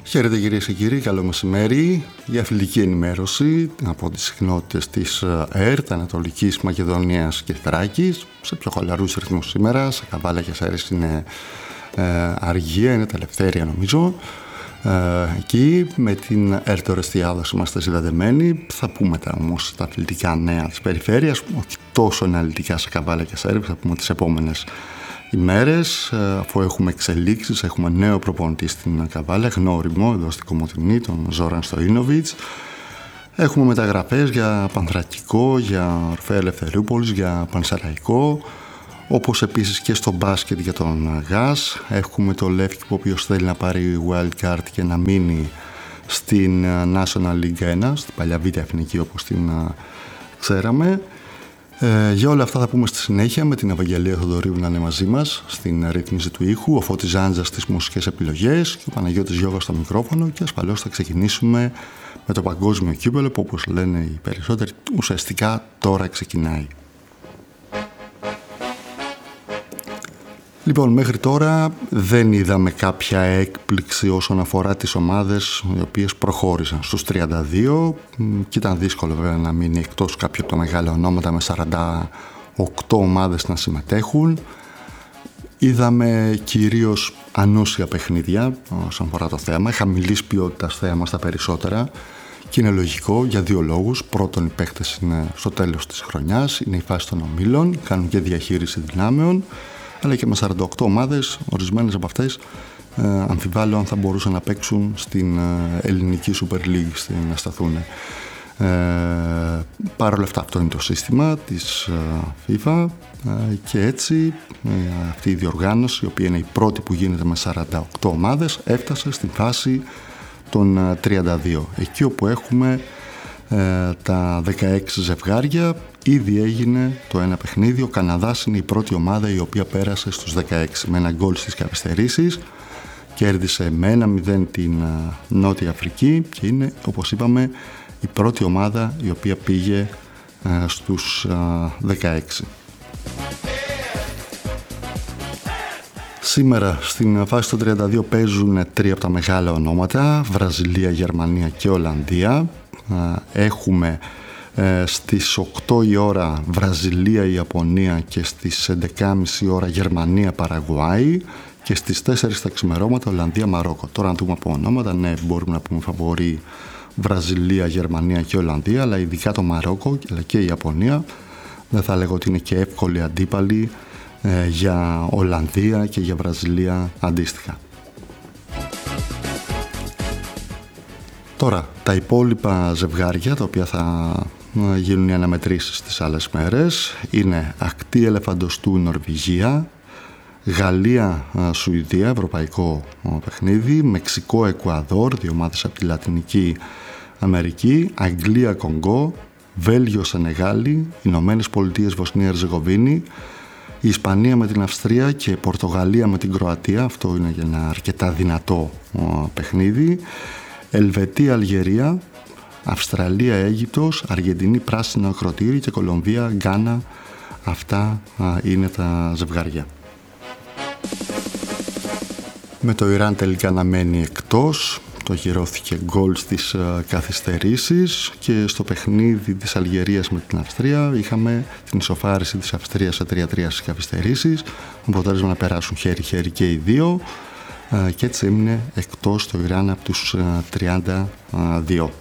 Χαίρετε κυρίες και κύριοι, καλό μεσημέρι. Για αθλητική ενημέρωση από τις συχνότητες της ΕΡΤ, Ανατολικής Μακεδονίας και Θράκης, σε πιο χαλαρούς ρυθμούς σήμερα. Σε Καβάλα και Σέρες είναι αργία, είναι τα ελευθέρια νομίζω. Εκεί με την ΕΡΤ Ορεστιάδος είμαστε συνδεδεμένοι. Θα πούμε τα όμως τα αθλητικά νέα της περιφέρειας, όχι τόσο αναλυτικά σε Καβάλα και Σέρες, θα πούμε τις επόμενες ημέρες, αφού έχουμε εξελίξεις. Έχουμε νέο προπονητή στην Καβάλα, γνώριμο εδώ στην Κομοτηνή, τον Ζόραν Στοϊνόβιτς. Έχουμε μεταγραφές για Πανθρακικό, για Ορφέα Ελευθερούπολης, για Πανσεραϊκό, όπως επίσης και στο μπάσκετ για τον ΓΑΣ. Έχουμε το Λεύκη, ο οποίος θέλει να πάρει wild card και να μείνει στην National League 1, στην παλιά Β' Εθνική όπως την ξέραμε. Για όλα αυτά θα πούμε στη συνέχεια, με την Ευαγγελία Θοδωρίου να είναι μαζί μας στην ρύθμιση του ήχου, ο Φώτης Ζάντζας στις μουσικές επιλογές και ο Παναγιώτης Γιώργας στο μικρόφωνο, και ασφαλώς θα ξεκινήσουμε με το παγκόσμιο κύπελλο που, όπως λένε οι περισσότεροι, ουσιαστικά τώρα ξεκινάει. Λοιπόν, μέχρι τώρα δεν είδαμε κάποια έκπληξη όσον αφορά τις ομάδες οι οποίες προχώρησαν στους 32, και ήταν δύσκολο βέβαια να μείνει εκτός κάποια από τα μεγάλα ονόματα με 48 ομάδες να συμμετέχουν. Είδαμε κυρίως ανούσια παιχνίδια όσον αφορά το θέμα, χαμηλής ποιότητας θέμα στα περισσότερα, και είναι λογικό για δύο λόγους. Πρώτον, οι παίχτες είναι στο τέλος της χρονιάς, είναι η φάση των ομίλων, κάνουν και διαχείριση δυνάμεων, αλλά και με 48 ομάδες, ορισμένες από αυτές αμφιβάλλω αν θα μπορούσαν να παίξουν στην ελληνική Super League, να σταθούν. Παρ' όλα αυτά, αυτό είναι το σύστημα της FIFA, και έτσι αυτή η διοργάνωση, η οποία είναι η πρώτη που γίνεται με 48 ομάδες, έφτασε στην φάση των 32, εκεί όπου έχουμε τα 16 ζευγάρια. Ήδη έγινε το ένα παιχνίδι. Ο Καναδάς είναι η πρώτη ομάδα η οποία πέρασε στους 16 με ένα γκολ στις καθυστερήσεις. Κέρδισε με 1-0 την Νότια Αφρική και είναι, όπως είπαμε, η πρώτη ομάδα η οποία πήγε στους 16. Σήμερα στην φάση των 32 παίζουν τρία από τα μεγάλα ονόματα: Βραζιλία, Γερμανία και Ολλανδία. Έχουμε στις 8 η ώρα Βραζιλία, Ιαπωνία, και στις 11.30 ώρα Γερμανία, Παραγουάη, και στις 4 τα ξημερώματα Ολλανδία, Μαρόκο. Τώρα αν δούμε από ονόματα, ναι, μπορούμε να πούμε φαβορί Βραζιλία, Γερμανία και Ολλανδία, αλλά ειδικά το Μαρόκο αλλά και η Ιαπωνία δεν θα λέγω ότι είναι και εύκολη αντίπαλη για Ολλανδία και για Βραζιλία αντίστοιχα. Τώρα, τα υπόλοιπα ζευγάρια, τα οποία θα γίνουν οι αναμετρήσεις τις άλλες μέρες, είναι Ακτή Ελεφαντοστού, Νορβηγία, Γαλλία, Σουηδία, ευρωπαϊκό παιχνίδι, Μεξικό, Εκουαδόρ, δύο ομάδες από τη Λατινική Αμερική, Αγγλία, Κονγκό, Βέλγιο, Σενεγάλη, Ηνωμένες Πολιτείες, Βοσνία, Ερζεγοβίνη, η Ισπανία με την Αυστρία και Πορτογαλία με την Κροατία. Αυτό είναι για ένα αρκετά δυνατό παιχνίδι. Ελβετία, Αλγερία, Αυστραλία, Αίγυπτος, Αργεντινή, Πράσινο Ακροτήρι και Κολομβία, Γκάνα. Αυτά είναι τα ζευγάρια. Με το Ιράν τελικά να μένει εκτός, το γυρώθηκε γκολ στις καθυστερήσεις, και στο παιχνίδι της Αλγερίας με την Αυστρία είχαμε την ισοφάριση της Αυστρίας σε 3-3 στις καθυστερήσεις, αποτέλεσμα να περάσουν χέρι-χέρι και οι δύο, και έτσι έμεινε εκτός το Ιράν από τους 32.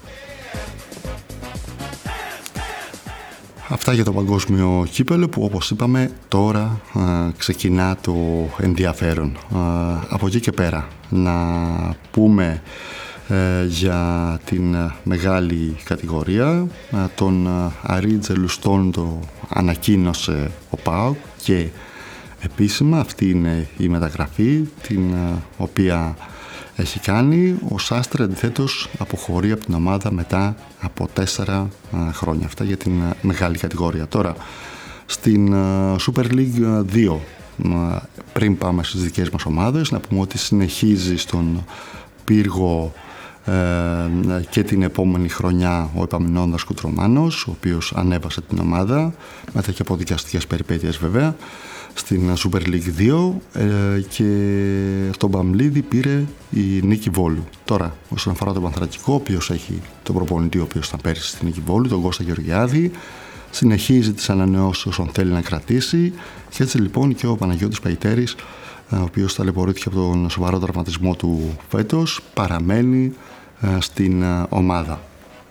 Αυτά για το παγκόσμιο κύπελλο, που όπως είπαμε τώρα ξεκινά το ενδιαφέρον. Από εκεί και πέρα να πούμε για την μεγάλη κατηγορία. Τον Αρίτζε Λουστόν το ανακοίνωσε ο ΠΑΟΚ, και επίσημα αυτή είναι η μεταγραφή την οποία έχει κάνει. Ο Σάστρε αντιθέτως αποχωρεί από την ομάδα μετά από 4 χρόνια. Αυτά για την μεγάλη κατηγορία. Τώρα στην Super League 2, πριν πάμε στις δικές μας ομάδες, να πούμε ότι συνεχίζει στον πύργο και την επόμενη χρονιά ο Επαμεινώντας Κουτρομάνος, ο οποίος ανέβασε την ομάδα μετά και από δικαστικές περιπέτειες βέβαια στην Super League 2, και τον Παμλίδη πήρε η Νίκη Βόλου. Τώρα όσον αφορά τον Πανθρακικό, ο οποίος έχει τον προπονητή ο οποίος ήταν πέρυσι στην Νίκη Βόλου, τον Κώστα Γεωργιάδη, συνεχίζει τις ανανεώσεις όσων θέλει να κρατήσει, και έτσι λοιπόν και ο Παναγιώτης Παϊτέρης, ο οποίος ταλαιπωρήθηκε από τον σοβαρό τραυματισμό του φέτος, παραμένει στην ομάδα.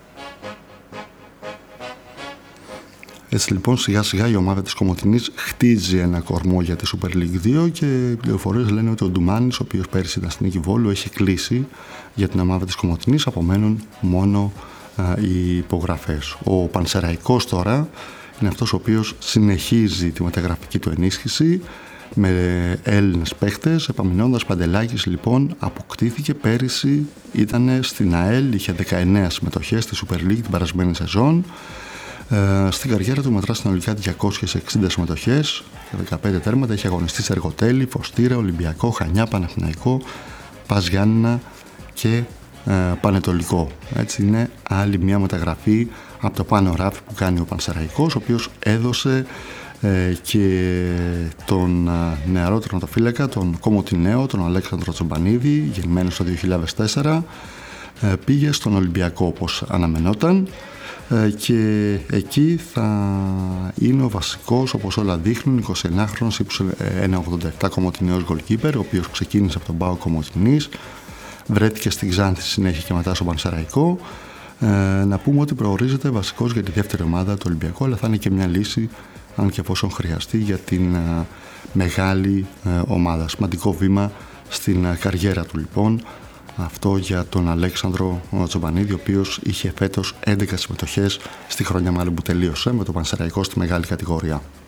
Έτσι λοιπόν σιγά σιγά η ομάδα της Κομοτηνής χτίζει ένα κορμό για τη Super League 2, και οι πληροφορίες λένε ότι ο Ντουμάνης, ο οποίος πέρυσι ήταν στην Νίκη Βόλου, έχει κλείσει για την ομάδα της Κομοτηνής, απομένουν μόνο οι υπογραφές. Ο Πανσεραϊκός τώρα είναι αυτός ο οποίος συνεχίζει τη μεταγραφική του ενίσχυση με Έλληνες παίχτες. Επαμεινώντας Παντελάκης λοιπόν αποκτήθηκε πέρυσι, ήταν στην ΑΕΛ, είχε 19 συμμετοχές στη Super League την περασμένη σεζόν. Στην καριέρα του μετρά συνολικά 260 συμμετοχές και 15 τέρματα. Έχει αγωνιστεί σε Εργοτέλη, Φωστήρα, Ολυμπιακό, Χανιά, Παναθηναϊκό, Πας Γιάννηνα και Πανετολικό. Έτσι είναι άλλη μια μεταγραφή από το πάνω ράφι που κάνει ο Πανσεραϊκός, ο οποίος έδωσε και τον νεαρό τερματοφύλακα, τον Κομοτηναίο, τον Αλέξανδρο Τσομπανίδη, γεννημένο το 2004, πήγε στον Ολυμπιακό όπως αναμενόταν, και εκεί θα είναι ο βασικός, όπως όλα δείχνουν, 29χρονος ύψους 1,87 Κομοτηναίος goalkeeper, ο οποίος ξεκίνησε από τον ΠΑΟ Κομοτηνής, βρέθηκε στην Ξάνθη συνέχεια και μετά στο Πανσεραϊκό. Να πούμε ότι προορίζεται βασικός για τη δεύτερη ομάδα του Ολυμπιακού, αλλά θα είναι και μια λύση αν και εφόσον χρειαστεί για την μεγάλη ομάδα. Σημαντικό βήμα στην καριέρα του λοιπόν αυτό για τον Αλέξανδρο Τσομπανίδη, ο οποίος είχε φέτος 11 συμμετοχές στη χρονιά μάλλον που τελείωσε με το Πανσεραϊκό στη μεγάλη κατηγορία.